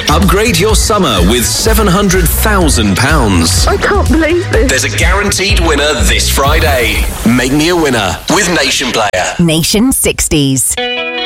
Upgrade your summer with £700,000. I can't believe this. There's a guaranteed winner this Friday. Make me a winner with Nation Player. Nation 60s.